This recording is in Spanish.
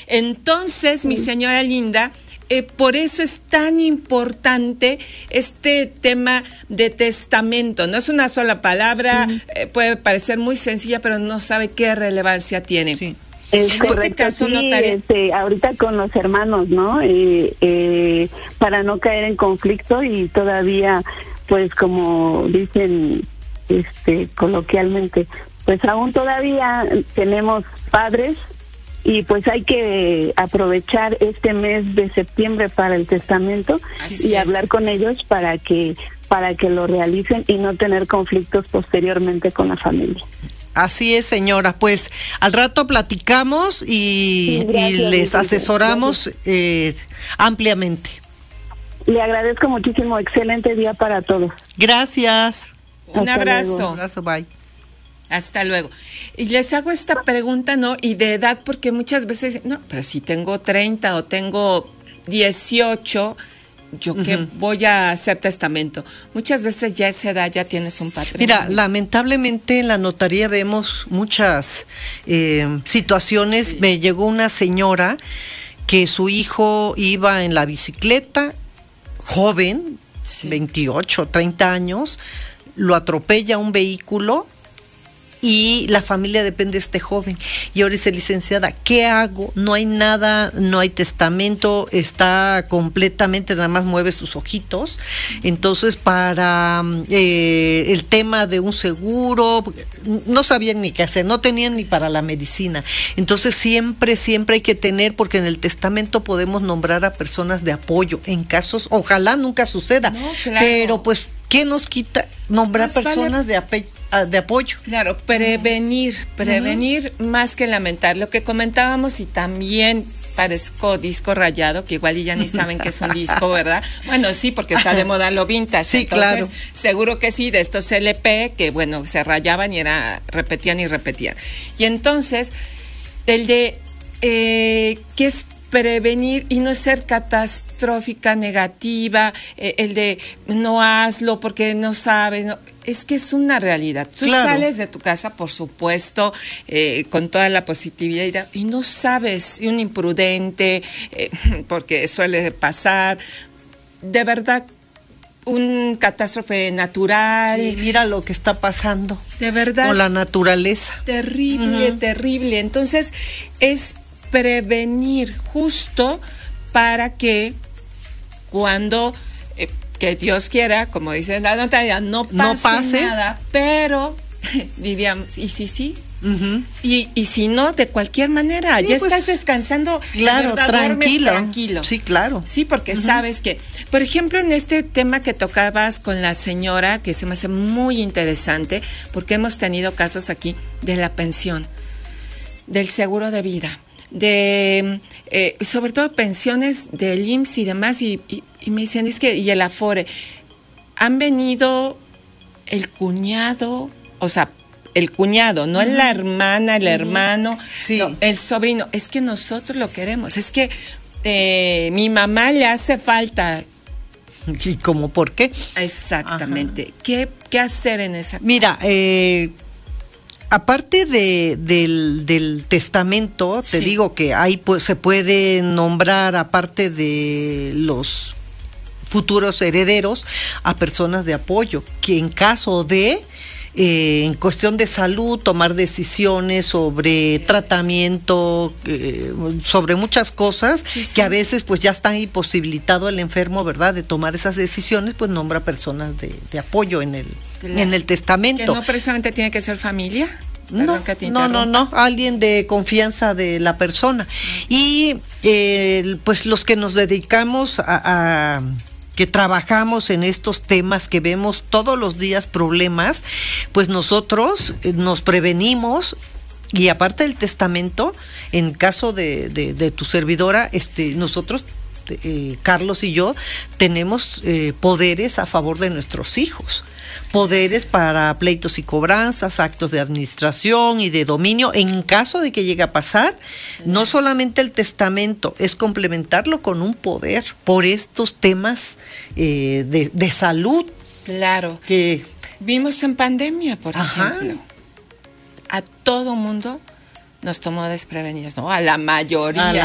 Entonces, mi señora linda, por eso es tan importante este tema de testamento. No es una sola palabra, puede parecer muy sencilla, pero no sabe qué relevancia tiene. Sí. Es en correcto, este caso, sí, notaria, ahorita con los hermanos, ¿no? Para no caer en conflicto y todavía, pues como dicen coloquialmente, pues aún todavía tenemos padres y pues hay que aprovechar este mes de septiembre para el testamento. Así y es. Hablar con ellos para que lo realicen y no tener conflictos posteriormente con la familia. Así es, señora. Pues al rato platicamos y les asesoramos ampliamente. Le agradezco muchísimo. Excelente día para todos. Gracias. Un abrazo. Un abrazo, bye. Hasta luego. Y les hago esta pregunta, ¿no? Y de edad, porque muchas veces, no, pero si tengo 30 o tengo 18... yo que voy a hacer testamento. Muchas veces ya a esa edad ya tienes un patrimonio. Mira, lamentablemente en la notaría vemos muchas situaciones. Sí. Me llegó una señora que su hijo iba en la bicicleta, joven, sí. 28, 30 años, lo atropella un vehículo y la familia depende de este joven. Y ahora dice, licenciada, ¿qué hago? No hay nada, no hay testamento, está completamente, nada más mueve sus ojitos. Entonces, para el tema de un seguro, no sabían ni qué hacer, no tenían ni para la medicina. Entonces, siempre hay que tener, porque en el testamento podemos nombrar a personas de apoyo en casos, ojalá nunca suceda, no, claro. Pero pues, ¿qué nos quita nombrar personas de apoyo? Claro, prevenir más que lamentar. Lo que comentábamos, y también parezco disco rayado, que igual ya ni saben que es un disco, ¿verdad? Bueno, sí, porque está de moda lo vintage. Sí, entonces, claro. Seguro que sí, de estos LP que, bueno, se rayaban y repetían. Y entonces, el de que es prevenir y no ser catastrófica, negativa, el de no hazlo porque no sabes, no, es que es una realidad. Tú sales de tu casa, por supuesto, con toda la positividad y no sabes, y un imprudente, porque suele pasar, de verdad, un catástrofe natural. Sí, mira lo que está pasando. De verdad. Con la naturaleza. Terrible, terrible. Entonces, es prevenir justo para que cuando que Dios quiera, como dice la notaria, no pase nada, pero diríamos, ¿y sí? Y si no, de cualquier manera, sí, ya pues, estás descansando, claro, verdad, tranquilo. Sí, claro. Sí, porque sabes que, por ejemplo, en este tema que tocabas con la señora, que se me hace muy interesante, porque hemos tenido casos aquí de la pensión, del seguro de vida, de sobre todo pensiones del IMSS y demás, y me dicen, es que, y el Afore, han venido el cuñado, o sea, el cuñado, no la hermana, el hermano, sí. No, el sobrino, es que nosotros lo queremos, es que mi mamá le hace falta. ¿Y cómo por qué? Exactamente. ¿Qué hacer en esa cosa? Mira, aparte del testamento, te digo que ahí pues, se puede nombrar, aparte de los futuros herederos, a personas de apoyo, que en caso de, en cuestión de salud, tomar decisiones sobre tratamiento, sobre muchas cosas, que a veces pues ya está imposibilitado el enfermo, ¿verdad?, de tomar esas decisiones, pues nombra personas de apoyo en el testamento. Que no precisamente tiene que ser familia. No, alguien de confianza de la persona. Y pues los que nos dedicamos a que trabajamos en estos temas, que vemos todos los días problemas, pues nosotros nos prevenimos. Y aparte del testamento, en caso de tu servidora, nosotros, Carlos y yo, tenemos poderes a favor de nuestros hijos. Poderes para pleitos y cobranzas, actos de administración y de dominio, en caso de que llegue a pasar. No solamente el testamento, es complementarlo con un poder por estos temas de salud. Claro. Que vimos en pandemia, por ejemplo. A todo mundo nos tomó desprevenidos, ¿no? A la mayoría.